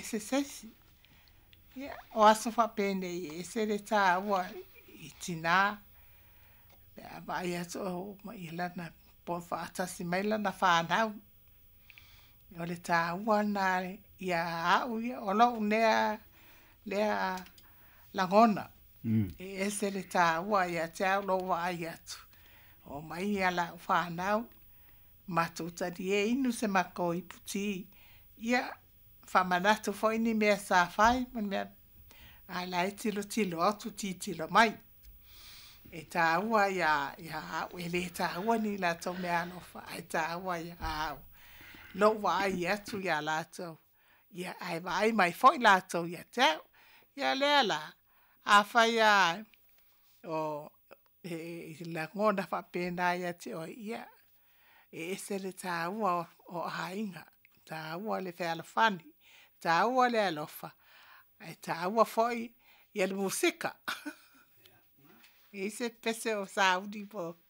se sesi. Ia, o aso whapene i se le tā ua i tina. Pea vai aso o ma i lana po whaatasi mai lana whanau. O le tā ua nā ia au ia o lau lea langona. E se le tā ua ia te au lo wa ai atu. O mai ala whanau. Matuta di e inu se mako i puti. Ia whamanatu fo ini mea sa whai. Man mea ai lai tilo atu tilo mai. E tā ua ia au. E le tā ua ni la tau mea alofa. Ai tā ua ia au. Lo wa ai atu ia la tau. Ia ai vai mai fo i la tau ia tau. Ia lea la. A whai a o la ngona whapena ia te o ia. E se le tā ua o hainga. Tā ua le whea fani. Tā ua le alofa. E tā ua foi ia le musika. E se pese o Saudi po.